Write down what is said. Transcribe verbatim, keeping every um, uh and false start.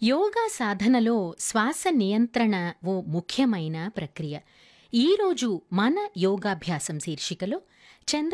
యోగా సాధనలో శ్వాస నియంత్రణ ఓ ముఖ్యమైన ప్రక్రియ. ఈరోజు మన యోగాభ్యాసం శీర్షికలో చంద్ర